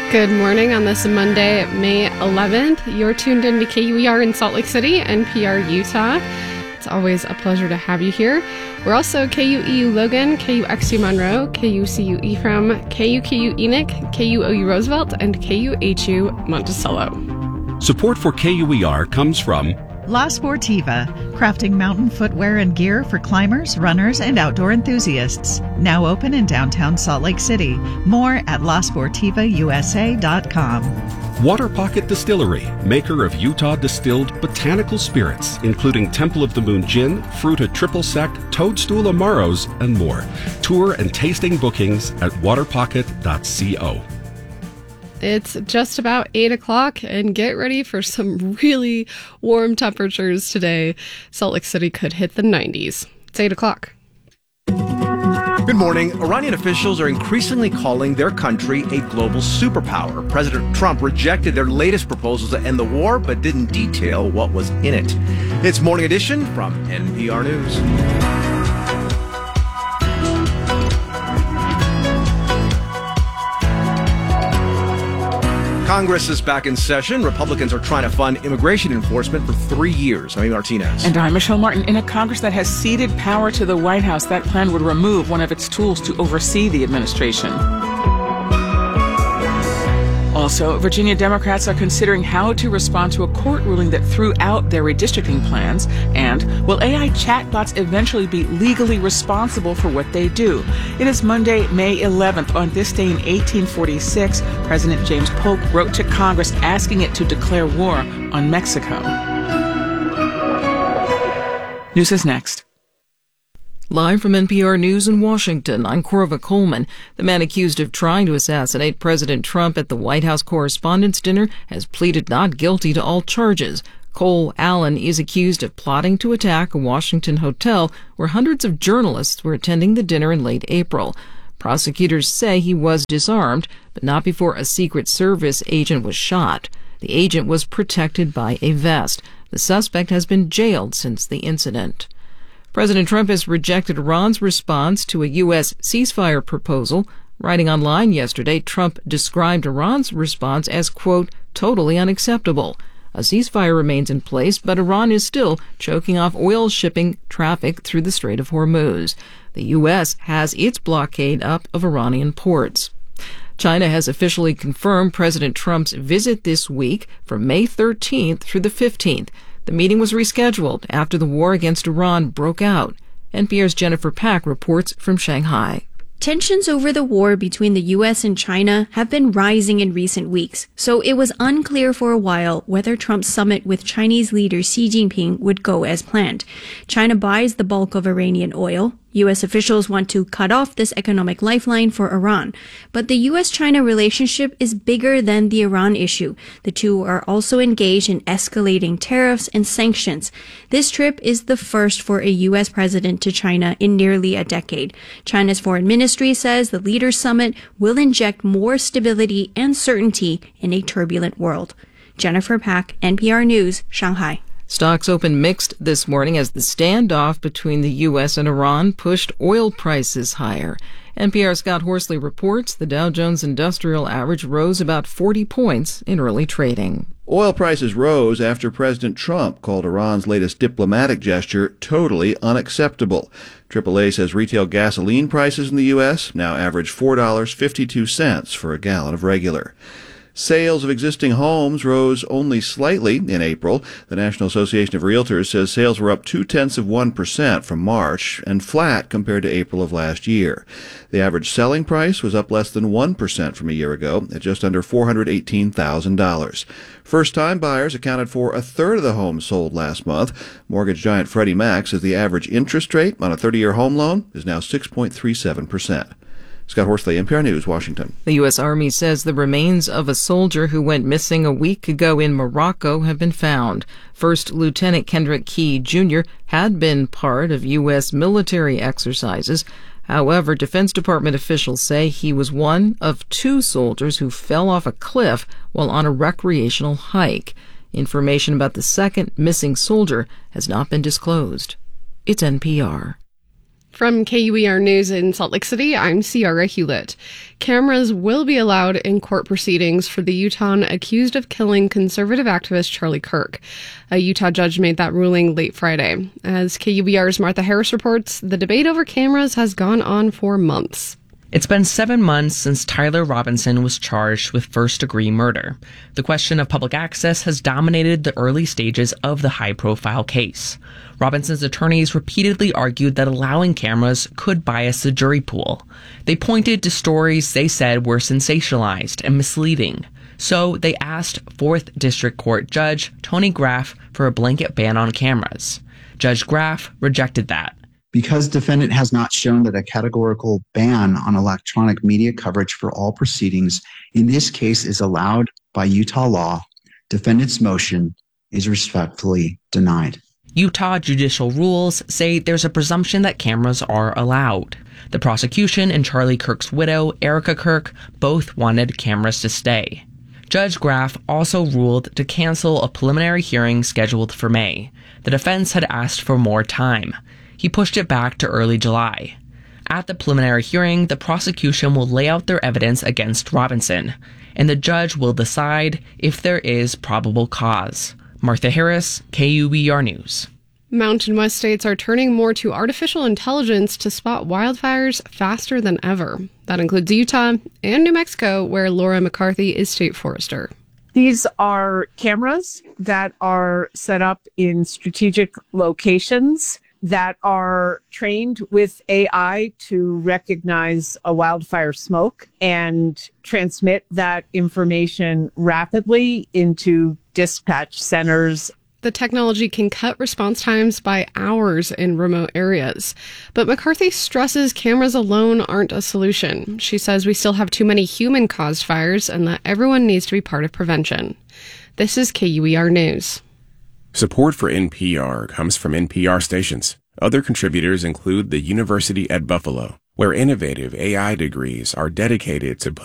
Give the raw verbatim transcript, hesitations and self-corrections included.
Good morning on this Monday, May eleventh. You're tuned in to K U E R in Salt Lake City, N P R Utah. It's always a pleasure to have you here. We're also K U E U Logan, K U X U Monroe, K U C U Ephraim, K U K U Enoch, K U O U Roosevelt, and K U H U Monticello. Support for K U E R comes from La Sportiva, crafting mountain footwear and gear for climbers, runners, and outdoor enthusiasts. Now open in downtown Salt Lake City. More at la sportiva u s a dot com. Water Pocket Distillery, maker of Utah distilled botanical spirits, including Temple of the Moon Gin, Fruita Triple Sec, Toadstool Amaros, and more. Tour and tasting bookings at water pocket dot co. It's just about eight o'clock, and get ready for some really warm temperatures today. Salt Lake City could hit the nineties. It's eight o'clock. Good morning. Iranian officials are increasingly calling their country a global superpower. President Trump rejected their latest proposals to end the war, but didn't detail what was in it. It's Morning Edition from N P R News. Congress is back in session. Republicans are trying to fund immigration enforcement for three years. I'm Amy Martinez. And I'm Michelle Martin. In a Congress that has ceded power to the White House, that plan would remove one of its tools to oversee the administration. Also, Virginia Democrats are considering how to respond to a court ruling that threw out their redistricting plans. And will A I chatbots eventually be legally responsible for what they do? It is Monday, May eleventh. On this day in eighteen forty-six, President James Polk wrote to Congress asking it to declare war on Mexico. News is next. Live from N P R News in Washington, I'm Corva Coleman. The man accused of trying to assassinate President Trump at the White House Correspondents' Dinner has pleaded not guilty to all charges. Cole Allen is accused of plotting to attack a Washington hotel where hundreds of journalists were attending the dinner in late April. Prosecutors say he was disarmed, but not before a Secret Service agent was shot. The agent was protected by a vest. The suspect has been jailed since the incident. President Trump has rejected Iran's response to a U S ceasefire proposal. Writing online yesterday, Trump described Iran's response as, quote, totally unacceptable. A ceasefire remains in place, but Iran is still choking off oil shipping traffic through the Strait of Hormuz. The U S has its blockade up of Iranian ports. China has officially confirmed President Trump's visit this week from May thirteenth through the fifteenth. The meeting was rescheduled after the war against Iran broke out. N P R's Jennifer Pack reports from Shanghai. Tensions over the war between the U S and China have been rising in recent weeks, so it was unclear for a while whether Trump's summit with Chinese leader Xi Jinping would go as planned. China buys the bulk of Iranian oil. U S officials want to cut off this economic lifeline for Iran. But the U S China relationship is bigger than the Iran issue. The two are also engaged in escalating tariffs and sanctions. This trip is the first for a U S president to China in nearly a decade. China's foreign ministry says the leaders' summit will inject more stability and certainty in a turbulent world. Jennifer Pack, N P R News, Shanghai. Stocks opened mixed this morning as the standoff between the U S and Iran pushed oil prices higher. N P R's Scott Horsley reports the Dow Jones Industrial Average rose about forty points in early trading. Oil prices rose after President Trump called Iran's latest diplomatic gesture totally unacceptable. triple A says retail gasoline prices in the U S now average four dollars and fifty-two cents for a gallon of regular. Sales of existing homes rose only slightly in April. The National Association of Realtors says sales were up two-tenths of one percent from March and flat compared to April of last year. The average selling price was up less than one percent from a year ago at just under four hundred eighteen thousand dollars. First-time buyers accounted for a third of the homes sold last month. Mortgage giant Freddie Mac says the average interest rate on a thirty-year home loan is now six point three seven percent. Scott Horsley, N P R News, Washington. The U S Army says the remains of a soldier who went missing a week ago in Morocco have been found. First Lieutenant Kendrick Key, Junior had been part of U S military exercises. However, Defense Department officials say he was one of two soldiers who fell off a cliff while on a recreational hike. Information about the second missing soldier has not been disclosed. It's N P R. From K U E R News in Salt Lake City, I'm Ciara Hewlett. Cameras will be allowed in court proceedings for the Utah accused of killing conservative activist Charlie Kirk. A Utah judge made that ruling late Friday. As K U E R's Martha Harris reports, the debate over cameras has gone on for months. It's been seven months since Tyler Robinson was charged with first-degree murder. The question of public access has dominated the early stages of the high-profile case. Robinson's attorneys repeatedly argued that allowing cameras could bias the jury pool. They pointed to stories they said were sensationalized and misleading. So they asked fourth District Court Judge Tony Graff for a blanket ban on cameras. Judge Graff rejected that. Because defendant has not shown that a categorical ban on electronic media coverage for all proceedings in this case is allowed by Utah law, defendant's motion is respectfully denied. Utah judicial rules say there's a presumption that cameras are allowed. The prosecution and Charlie Kirk's widow, Erica Kirk, both wanted cameras to stay. Judge Graff also ruled to cancel a preliminary hearing scheduled for May. The defense had asked for more time. He pushed it back to early July. At the preliminary hearing, the prosecution will lay out their evidence against Robinson, and the judge will decide if there is probable cause. Martha Harris, K U E R News. Mountain West states are turning more to artificial intelligence to spot wildfires faster than ever. That includes Utah and New Mexico, where Laura McCarthy is state forester. These are cameras that are set up in strategic locations that are trained with A I to recognize a wildfire smoke and transmit that information rapidly into dispatch centers. The technology can cut response times by hours in remote areas. But McCarthy stresses cameras alone aren't a solution. She says we still have too many human-caused fires and that everyone needs to be part of prevention. This is K U E R News. Support for N P R comes from N P R stations. Other contributors include the University at Buffalo, where innovative A I degrees are dedicated to